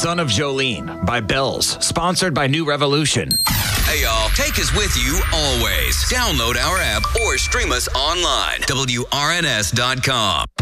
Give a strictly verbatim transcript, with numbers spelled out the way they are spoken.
Son of Jolene by Bells, sponsored by New Revolution. Hey, y'all. Take us with you always. Download our app or stream us online. W R N S dot com.